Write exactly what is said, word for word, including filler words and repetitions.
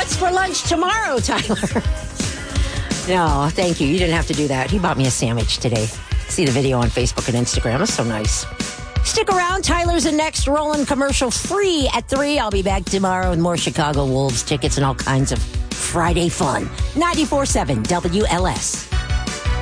What's for lunch tomorrow, Tyler? No, thank you. You didn't have to do that. He bought me a sandwich today. See the video on Facebook and Instagram. It's so nice. Stick around. Tyler's the next rolling commercial free at three. I'll be back tomorrow with more Chicago Wolves tickets and all kinds of Friday fun. ninety-four point seven W L S.